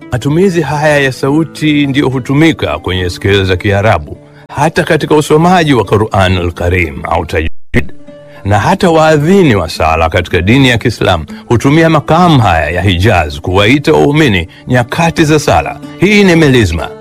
Matumizi haya ya sauti ndiyo hutumika kwenye skeli za Kiarabu, hata katika usomaji wa Qur'an al-Karim au tajwid, na hata waadhini wa sala katika dini ya Kiislamu hutumia makamu haya ya Hijaz kuwaita waumini nyakati za sala. Hii ni melisma.